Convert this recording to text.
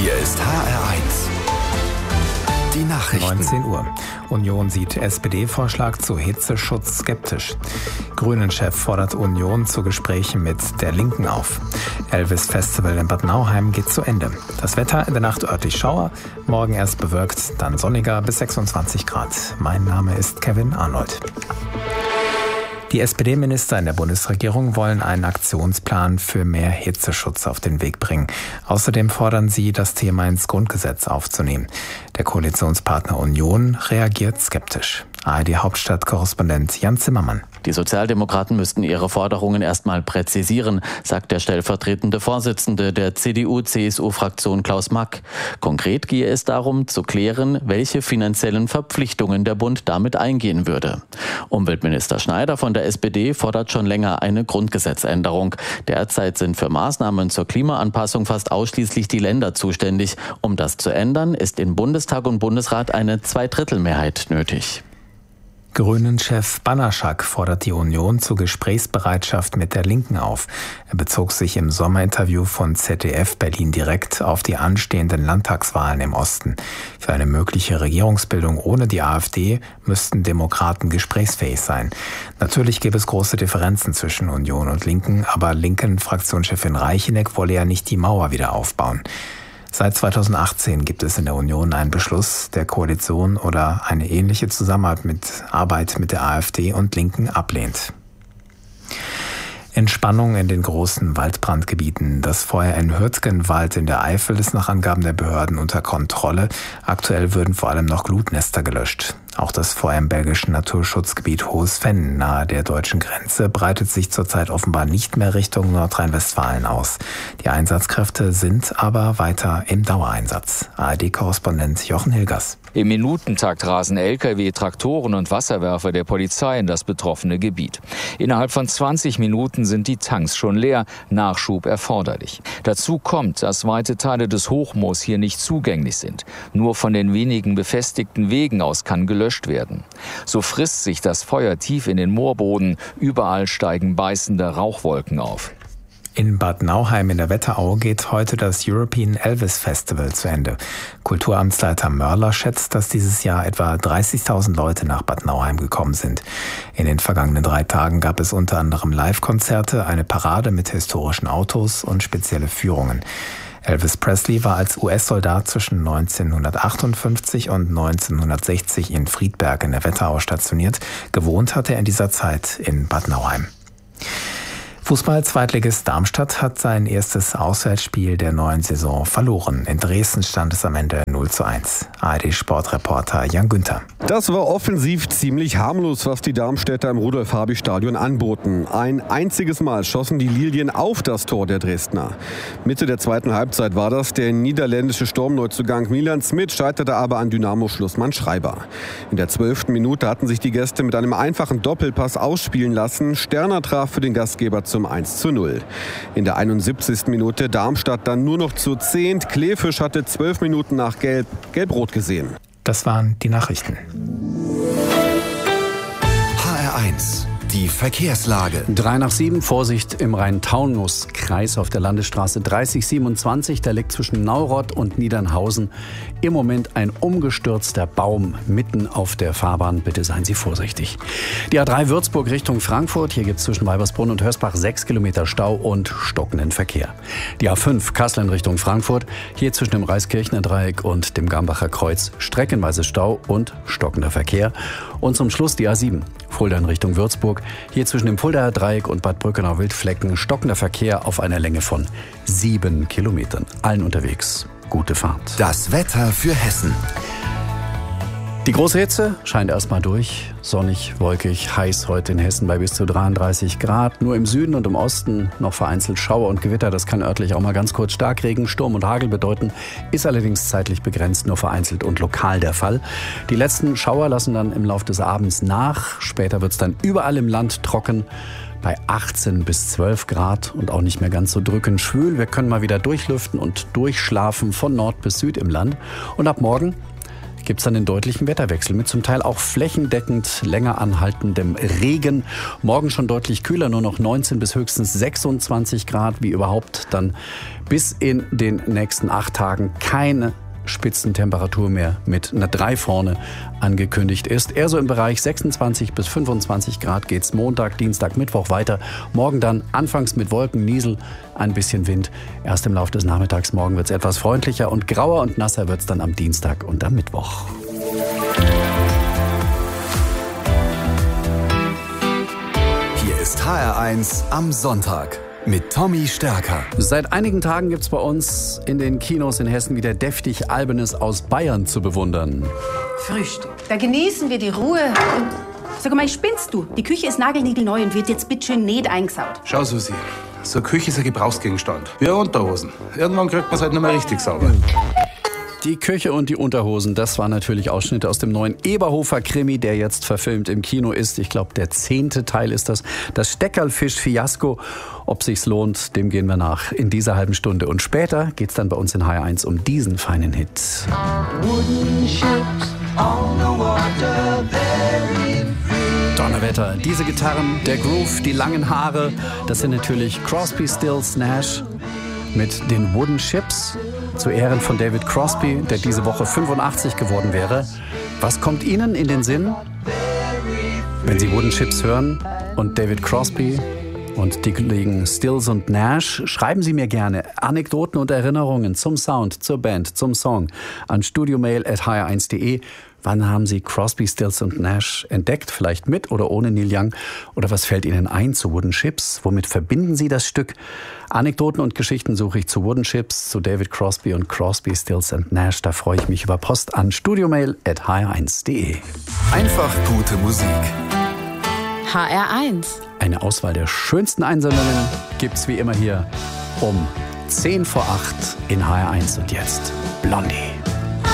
Hier ist HR1. Die Nachrichten. 19 Uhr. Union sieht SPD-Vorschlag zu Hitzeschutz skeptisch. Grünen-Chef fordert Union zu Gesprächen mit der Linken auf. Elvis-Festival in Bad Nauheim geht zu Ende. Das Wetter in der Nacht örtlich Schauer, morgen erst bewölkt, dann sonniger bis 26 Grad. Mein Name ist Kevin Arnold. Die SPD-Minister in der Bundesregierung wollen einen Aktionsplan für mehr Hitzeschutz auf den Weg bringen. Außerdem fordern sie, das Thema ins Grundgesetz aufzunehmen. Der Koalitionspartner Union reagiert skeptisch. ARD-Hauptstadtkorrespondent Jan Zimmermann. Die Sozialdemokraten müssten ihre Forderungen erstmal präzisieren, sagt der stellvertretende Vorsitzende der CDU-CSU-Fraktion Klaus Mack. Konkret gehe es darum, zu klären, welche finanziellen Verpflichtungen der Bund damit eingehen würde. Umweltminister Schneider von der SPD fordert schon länger eine Grundgesetzänderung. Derzeit sind für Maßnahmen zur Klimaanpassung fast ausschließlich die Länder zuständig. Um das zu ändern, ist in Bundestag und Bundesrat eine Zweidrittelmehrheit nötig. Grünen-Chef Banaszak fordert die Union zur Gesprächsbereitschaft mit der Linken auf. Er bezog sich im Sommerinterview von ZDF Berlin direkt auf die anstehenden Landtagswahlen im Osten. Für eine mögliche Regierungsbildung ohne die AfD müssten Demokraten gesprächsfähig sein. Natürlich gäbe es große Differenzen zwischen Union und Linken, aber Linken-Fraktionschefin Reicheneck wolle ja nicht die Mauer wieder aufbauen. Seit 2018 gibt es in der Union einen Beschluss der Koalition oder eine ähnliche Zusammenarbeit mit der AfD und Linken ablehnt. Entspannung in den großen Waldbrandgebieten. Das Feuer in Hürtgenwald in der Eifel ist nach Angaben der Behörden unter Kontrolle. Aktuell würden vor allem noch Glutnester gelöscht. Auch das Feuer im belgischen Naturschutzgebiet Hohes Venn nahe der deutschen Grenze breitet sich zurzeit offenbar nicht mehr Richtung Nordrhein-Westfalen aus. Die Einsatzkräfte sind aber weiter im Dauereinsatz. ARD-Korrespondent Jochen Hilgers. Im Minutentakt rasen Lkw, Traktoren und Wasserwerfer der Polizei in das betroffene Gebiet. Innerhalb von 20 Minuten sind die Tanks schon leer, Nachschub erforderlich. Dazu kommt, dass weite Teile des Hochmoos hier nicht zugänglich sind. Nur von den wenigen befestigten Wegen aus kann gelöscht werden. So frisst sich das Feuer tief in den Moorboden, überall steigen beißende Rauchwolken auf. In Bad Nauheim in der Wetterau geht heute das European Elvis Festival zu Ende. Kulturamtsleiter Mörler schätzt, dass dieses Jahr etwa 30.000 Leute nach Bad Nauheim gekommen sind. In den vergangenen 3 Tagen gab es unter anderem Live-Konzerte, eine Parade mit historischen Autos und spezielle Führungen. Elvis Presley war als US-Soldat zwischen 1958 und 1960 in Friedberg in der Wetterau stationiert. Gewohnt hat er in dieser Zeit in Bad Nauheim. Fußball-Zweitligist Darmstadt hat sein erstes Auswärtsspiel der neuen Saison verloren. In Dresden stand es am Ende 0:1. ARD-Sportreporter Jan Günther. Das war offensiv ziemlich harmlos, was die Darmstädter im Rudolf-Habich-Stadion anboten. Ein einziges Mal schossen die Lilien auf das Tor der Dresdner. Mitte der zweiten Halbzeit war das. Der niederländische Sturmneuzugang Milan Smit scheiterte aber an Dynamo-Schlussmann Schreiber. In der 12. Minute hatten sich die Gäste mit einem einfachen Doppelpass ausspielen lassen. Sterner traf für den Gastgeber zum 1:0. In der 71. Minute Darmstadt dann nur noch zu 10. Kleefisch hatte 12 Minuten nach Gelb-Rot gesehen. Das waren die Nachrichten. HR1, die Verkehrslage. 6:03, Vorsicht im Rhein-Taunus-Kreis auf der Landesstraße 3027. Da liegt zwischen Nauroth und Niedernhausen im Moment ein umgestürzter Baum mitten auf der Fahrbahn. Bitte seien Sie vorsichtig. Die A3 Würzburg Richtung Frankfurt. Hier gibt es zwischen Weibersbrunn und Hörsbach 6 Kilometer Stau und stockenden Verkehr. Die A5 Kassel in Richtung Frankfurt. Hier zwischen dem Reiskirchner Dreieck und dem Gambacher Kreuz streckenweise Stau und stockender Verkehr. Und zum Schluss die A7 Fulda in Richtung Würzburg. Hier zwischen dem Fuldaer Dreieck und Bad Brückenau-Wildflecken stockender Verkehr auf einer Länge von 7 Kilometern. Allen unterwegs gute Fahrt. Das Wetter für Hessen. Die große Hitze scheint erstmal durch. Sonnig, wolkig, heiß heute in Hessen bei bis zu 33 Grad. Nur im Süden und im Osten noch vereinzelt Schauer und Gewitter. Das kann örtlich auch mal ganz kurz Starkregen, Sturm und Hagel bedeuten. Ist allerdings zeitlich begrenzt, nur vereinzelt und lokal der Fall. Die letzten Schauer lassen dann im Laufe des Abends nach. Später wird es dann überall im Land trocken. Bei 18 bis 12 Grad und auch nicht mehr ganz so drückend schwül. Wir können mal wieder durchlüften und durchschlafen von Nord bis Süd im Land. Und ab morgen gibt es dann den deutlichen Wetterwechsel mit zum Teil auch flächendeckend länger anhaltendem Regen. Morgen schon deutlich kühler, nur noch 19 bis höchstens 26 Grad, wie überhaupt dann bis in den nächsten 8 Tagen keine Spitzentemperatur mehr mit einer 3 vorne angekündigt ist. Eher so im Bereich 26 bis 25 Grad geht's Montag, Dienstag, Mittwoch weiter. Morgen dann anfangs mit Wolken, Niesel, ein bisschen Wind. Erst im Laufe des Nachmittags morgen wird's etwas freundlicher und grauer und nasser wird's dann am Dienstag und am Mittwoch. Hier ist HR1 am Sonntag mit Tommy Stärker. Seit einigen Tagen gibt es bei uns in den Kinos in Hessen wieder deftig Albernes aus Bayern zu bewundern. Frühstück. Da genießen wir die Ruhe und... Sag mal, spinnst du? Die Küche ist nagelniegelneu und wird jetzt bitteschön nicht eingesaut. Schau, Susi, so eine Küche ist ein Gebrauchsgegenstand. Wie eine Unterhosen. Irgendwann kriegt man es halt nicht mehr richtig sauber. Die Küche und die Unterhosen, das waren natürlich Ausschnitte aus dem neuen Eberhofer-Krimi, der jetzt verfilmt im Kino ist. Ich glaube, der 10. Teil ist das. Das Steckerlfisch-Fiasko. Ob sich's lohnt, dem gehen wir nach in dieser halben Stunde. Und später geht's dann bei uns in HR1 um diesen feinen Hit. Donnerwetter, diese Gitarren, der Groove, die langen Haare, das sind natürlich Crosby, Stills, Nash mit den Wooden Ships. Zu Ehren von David Crosby, der diese Woche 85 geworden wäre. Was kommt Ihnen in den Sinn, wenn Sie Wooden Ships hören und David Crosby und die Kollegen Stills und Nash? Schreiben Sie mir gerne Anekdoten und Erinnerungen zum Sound, zur Band, zum Song an studiomail@hr1.de. Wann haben Sie Crosby, Stills und Nash entdeckt? Vielleicht mit oder ohne Neil Young? Oder was fällt Ihnen ein zu Wooden Ships? Womit verbinden Sie das Stück? Anekdoten und Geschichten suche ich zu Wooden Ships, zu David Crosby und Crosby, Stills und Nash. Da freue ich mich über Post an studiomail@hr1.de. Einfach gute Musik. HR1. Eine Auswahl der schönsten Einsendungen gibt's wie immer hier um 7:50 in HR1. Und jetzt Blondie.